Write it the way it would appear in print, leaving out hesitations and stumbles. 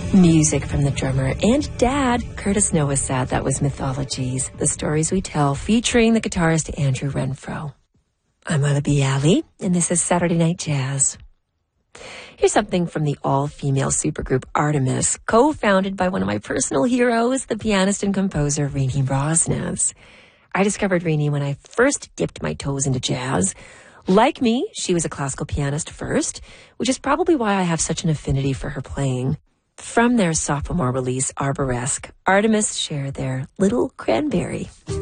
Music from the drummer and dad, Curtis Nowosad. That was Mythologies, the stories we tell, featuring the guitarist Andrew Renfro. I'm Ola Bialy, and this is Saturday Night Jazz. Here's something from the all-female supergroup Artemis, co-founded by one of my personal heroes, the pianist and composer Renee Rosnes. I discovered Renee when I first dipped my toes into jazz. Like me, she was a classical pianist first, which is probably why I have such an affinity for her playing. From their sophomore release, Arboresque, Artemis share their Little Cranberry.